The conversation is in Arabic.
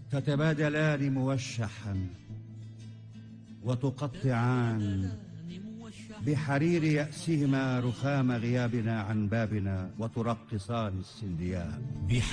تتبادلان موشحا وتقطعان بحرير يأسهما رخام غيابنا عن بابنا، وترقصان السنديان.